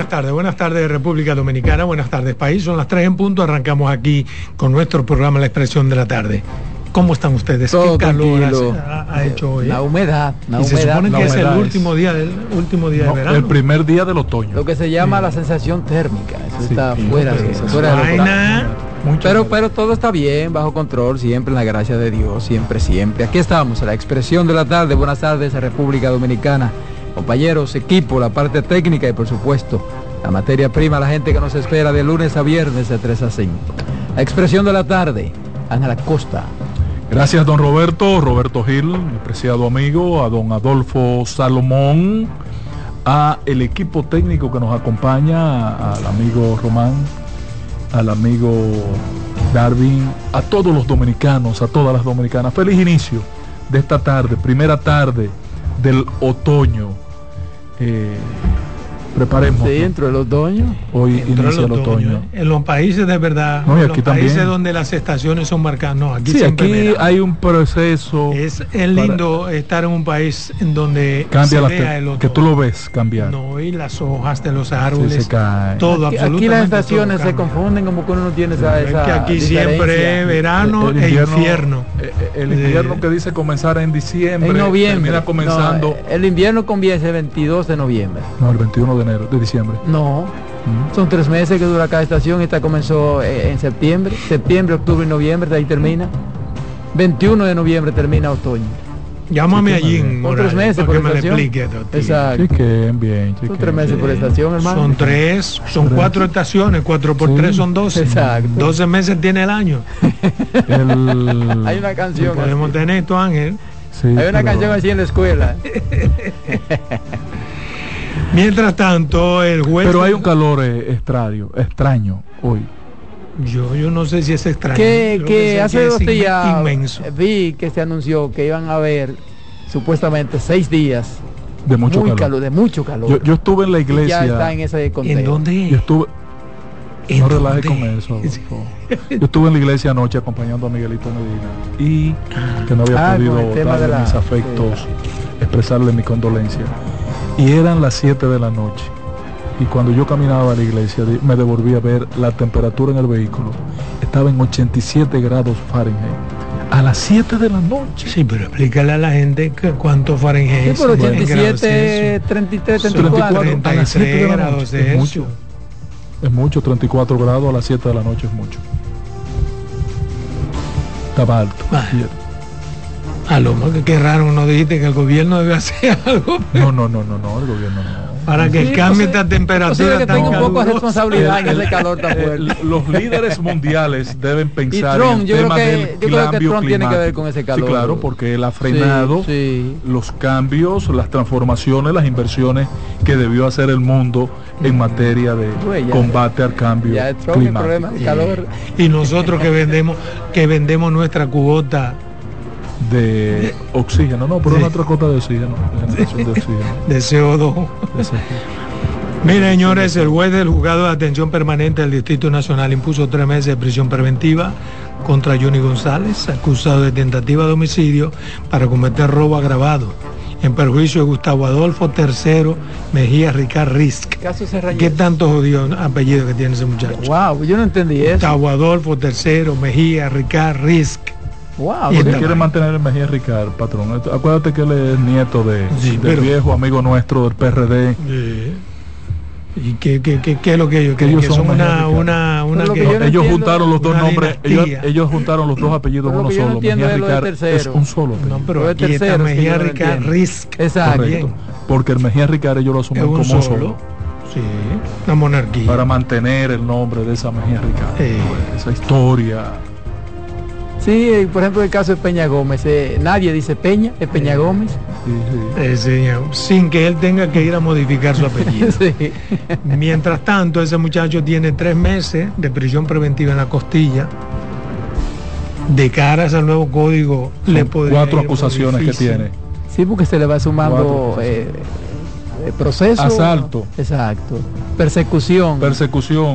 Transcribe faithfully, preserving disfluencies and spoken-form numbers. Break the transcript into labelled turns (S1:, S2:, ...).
S1: buenas tardes, buenas tardes República Dominicana, buenas tardes país, son las tres en punto, arrancamos aquí con nuestro programa La Expresión de la Tarde. ¿Cómo están ustedes?
S2: Todo
S1: ¿Qué calor
S2: tranquilo.
S1: ha, ha hecho hoy?
S2: La humedad, la
S1: y se
S2: humedad,
S1: supone
S2: la
S1: que es el
S2: humedad
S1: último día del último día
S3: No,
S1: de verano.
S3: el primer día del otoño.
S2: Lo que se llama
S1: Sí.
S2: la sensación térmica, eso
S3: Sí,
S2: está
S3: sí,
S2: fuera, de,
S3: eso es
S2: fuera de lo
S1: vaina.
S3: Mucho
S2: Pero,
S3: calor.
S2: pero todo está bien, bajo control, siempre en la gracia de Dios, siempre, siempre. Aquí estamos, La Expresión de la Tarde. Buenas tardes a República Dominicana. Compañeros, equipo, la parte técnica y por supuesto la materia prima, la gente que nos espera de lunes a viernes de tres a cinco. La Expresión de la Tarde, Ángela Costa.
S3: Gracias, don Roberto, Roberto Gil, mi preciado amigo, a don Adolfo Salomón, a el equipo técnico que nos acompaña, al amigo Román, al amigo Darwin, a todos los dominicanos, a todas las dominicanas. Feliz inicio de esta tarde, primera tarde del otoño. Eh, preparemos.
S2: Sí, dentro del otoño.
S3: Hoy
S1: Entró
S3: inicia el otoño.
S1: ¿eh? En los países de verdad,
S3: No, y
S1: en
S3: aquí
S1: los países
S3: también.
S1: donde las estaciones son marcadas, no, aquí
S3: Sí,
S1: siempre
S3: aquí
S1: verano.
S3: hay un proceso.
S1: Es, es lindo estar en un país en donde
S3: Cambia
S1: se
S3: la
S1: vea
S3: te-
S1: el otoño.
S3: que tú lo ves cambiar.
S1: No, y las hojas de los
S3: Sí,
S1: árboles,
S3: se cae.
S1: todo,
S2: Aquí,
S1: absolutamente
S2: aquí las estaciones
S1: todo
S2: se
S1: cambia.
S2: confunden, como que uno no tiene esa,
S1: Es
S2: esa
S1: que aquí
S2: diferencia.
S1: siempre es verano
S3: El
S1: e
S3: invierno-
S1: infierno.
S3: eh, eh, El invierno
S1: Eh,
S3: que dice comenzar en diciembre,
S2: En noviembre.
S3: termina comenzando.
S2: No, el invierno comienza el veintidós de noviembre.
S3: No, el veintiuno de enero, de diciembre.
S2: No,
S3: Mm.
S2: son tres meses que dura cada estación. Esta comenzó eh, en septiembre, septiembre, octubre y noviembre, de ahí termina. veintiuno de noviembre termina otoño.
S1: Llámame
S3: Sí, qué
S1: allí
S3: manera.
S1: en
S2: Son
S1: Morales,
S2: tres meses
S1: para
S2: por
S1: que me lo
S2: estación.
S1: explique esto, tío.
S2: Exacto.
S3: Chiquen bien,
S2: Son
S3: chiquen.
S2: tres meses por estación, hermano.
S1: Son tres, son
S3: Tres.
S1: cuatro estaciones, cuatro por
S3: Sí.
S1: tres son doce.
S2: Exacto.
S1: doce meses tiene el año.
S3: El-
S2: Hay una canción.
S1: Podemos
S2: así.
S1: tener esto, Ángel.
S3: sí,
S2: Hay una
S3: pero-
S2: canción así en la escuela.
S1: Mientras tanto, el juez...
S3: Pero hay un calor eh, extraño, extraño hoy.
S1: Yo, yo no sé si es extraño.
S2: que
S1: Creo
S2: que
S1: sé
S2: hace
S1: que es
S2: dos
S1: inmen-
S2: días
S1: inmenso.
S2: eh, vi que se anunció que iban a haber supuestamente seis días
S3: De mucho
S2: muy
S3: calor.
S2: calor, de mucho calor.
S3: Yo, yo estuve en la
S2: Y ya
S3: iglesia.
S2: está en ese conteo.
S1: ¿En dónde?
S3: Yo estuve.
S1: ¿En
S3: No relaje
S1: dónde?
S3: con eso. Adolfo. Yo estuve en la iglesia anoche acompañando a Miguelito Medina y que no había
S2: Ah,
S3: podido
S2: con el tema
S3: darle
S2: de la-
S3: mis afectos, expresarle mi condolencia. Y eran las siete de la noche. Y cuando yo caminaba a la iglesia di- me devolví a ver la temperatura en el vehículo. Estaba en ochenta y siete grados Fahrenheit. A las siete de la noche.
S1: Sí, pero explícale a la gente que cuánto Fahrenheit
S2: Sí,
S1: es.
S2: por
S1: en grados
S2: ochenta y siete,
S1: Celsius.
S2: treinta y tres,
S1: Son
S2: treinta y cuatro.
S3: treinta y cuatro. A las siete de la
S1: treinta y tres grados
S3: noche. Es
S1: Celsius.
S3: mucho. Es mucho, treinta y cuatro grados a las siete de la noche es mucho. Estaba alto.
S1: Ah. A lo más que qué raro, no dijiste que el gobierno debe hacer algo
S3: No, no, no, no, no, el gobierno no.
S1: para que
S2: Sí,
S1: cambie
S2: posi-
S1: esta temperatura
S2: posible que
S1: tan
S2: tenga un poco de
S1: calurosa.
S2: responsabilidad en ese calor tan
S3: Eh,
S2: fuerte.
S3: los líderes mundiales deben
S2: Y
S3: pensar
S2: Trump,
S3: en el
S2: yo creo
S3: tema
S2: que,
S3: del
S2: yo creo que
S3: cambio
S2: Trump tiene que ver
S3: climático.
S2: con ese calor.
S3: Sí, claro, porque él ha frenado
S2: Sí, sí.
S3: los cambios, las transformaciones, las inversiones que debió hacer el mundo en materia de
S2: Güey, ya-
S3: combate al cambio
S2: Ya es Trump el
S3: climático.
S2: problema del calor.
S1: Y nosotros que vendemos que vendemos nuestra cubota
S3: De oxígeno, no, pero
S1: Sí.
S3: una otra cota de oxígeno, de generación de oxígeno.
S1: de C O dos.
S3: De ese-
S1: Mire, señores, el juez del juzgado de atención permanente del Distrito Nacional impuso tres meses de prisión preventiva contra Johnny González, acusado de tentativa de homicidio para cometer robo agravado en perjuicio de Gustavo Adolfo tercero Mejía Ricard Risk.
S2: Caso Serrayes.
S1: ¿Qué tantos jodidos apellidos que tiene ese muchacho?
S2: Wow, yo no entendí eso.
S1: Gustavo Adolfo tercero Mejía Ricard Risk.
S2: Wow,
S1: Y
S3: Porque
S1: esta
S3: quiere
S1: vaina.
S3: mantener el Mejía Ricard, patrón. Acuérdate que él es nieto de,
S1: Sí,
S3: del
S1: pero-
S3: viejo amigo nuestro del P R D.
S1: Eh, ¿Y qué, qué, qué, qué es lo que ellos
S3: Que
S1: creen?
S3: ellos
S1: Que
S3: son
S1: son una,
S3: Mejía
S1: una, una
S2: Pero lo
S1: que-
S2: que yo no
S3: ellos
S2: entiendo-
S3: juntaron los dos
S1: una
S3: nombres, ellos,
S1: dinastía.
S3: ellos juntaron los dos apellidos en
S2: Pero lo
S3: uno
S2: que yo no
S3: solo.
S2: entiendo
S3: Mejía
S2: es lo del
S3: Ricard es
S2: tercero.
S3: un solo apellido.
S1: No, pero
S2: Lo de
S1: aquí está
S2: terceros que
S1: Mejía
S2: yo no
S1: Ricard
S2: entiendo.
S1: Risk.
S2: Exacto.
S3: Correcto. Porque el Mejía Ricard ellos lo
S1: Es
S3: asumen
S1: un
S3: como
S1: solo.
S3: solo.
S1: Sí, una monarquía.
S3: Para mantener el nombre de esa Mejía Ricard.
S1: Eh.
S3: Esa historia.
S2: Sí, eh, por ejemplo, el caso de Peña Gómez. eh, nadie dice Peña, es Peña Gómez.
S3: Sí, sí.
S1: Eh, señor, sin que él tenga que ir a modificar su apellido.
S2: Sí.
S1: Mientras tanto, ese muchacho tiene tres meses de prisión preventiva en la costilla. De caras al nuevo código, le
S3: Son
S1: podría
S3: cuatro
S1: ir muy
S3: acusaciones que
S1: difícil.
S3: tiene.
S2: Sí, porque se le va sumando
S3: Cuatro.
S2: eh, eh, proceso.
S3: Asalto.
S2: Exacto. Persecución.
S3: Persecución.